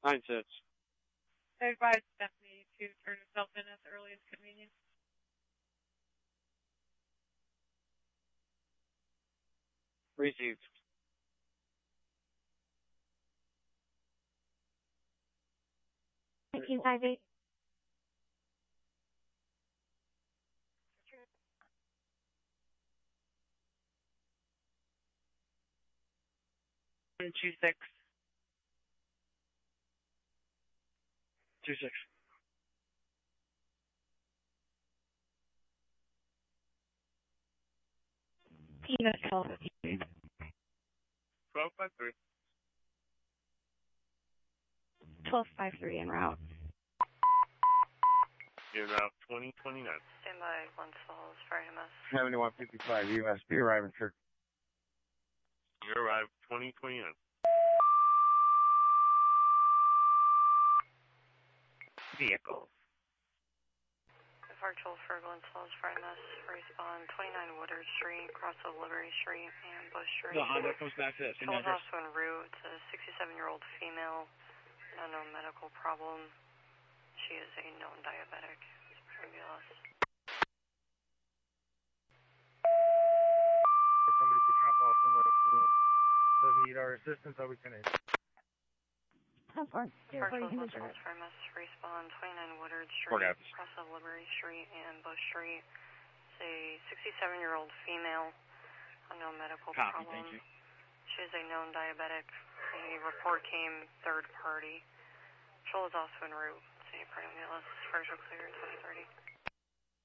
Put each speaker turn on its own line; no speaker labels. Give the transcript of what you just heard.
9-6.
I advise Stephanie to turn herself in at the earliest convenience.
Received.
Thank you, Ivy.
Two six.
2-6.
Unit 12.
1253.
1253 en route.
You're route 2029.
Stand by, Glens Falls, Fire EMS.
7155 USP arriving, sir. You arrive 2029.
Vehicles.
Virtual for Glens Falls, Fire EMS. Respawn 29 Woodard Street, cross of Liberty Street and Bush Street.
The Honda comes back to that same
Control's
address.
also en route. It's a 67-year-old female. No medical problem. She is a known diabetic. It's Primulus.
Somebody could drop off somewhere soon. Doesn't need our assistance, or we can.
How far?
Virtual Glens Falls, Fire EMS. Respawn 29 Woodard Street, cross of Liberty Street and Bush Street. It's a 67-year-old female. No medical
Copy,
problem.
thank you.
She is a known diabetic. A report came third party. Control is also en route. St. Primulus, first clear 2030.